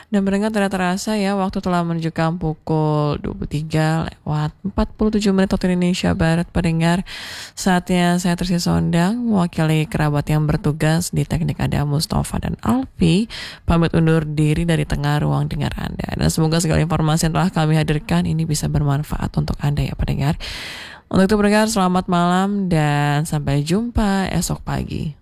Dan pendengar tidak terasa ya, waktu telah menunjukkan pukul 23 lewat 47 menit waktu Indonesia Barat. Pendengar, saatnya saya Tersi Sondang mewakili kerabat yang bertugas di teknik ada Mustafa dan Alfi pamit undur diri dari tengah ruang dengar Anda. Dan semoga segala informasi yang telah kami hadirkan ini bisa bermanfaat untuk Anda ya pendengar. Untuk itu pendengar, selamat malam dan sampai jumpa esok pagi.